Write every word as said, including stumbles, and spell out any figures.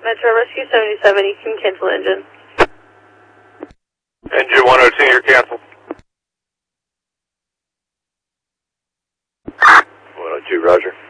Metro Rescue seventy-seven, you can cancel engine. Engine one oh two, you're canceled. one oh two, roger.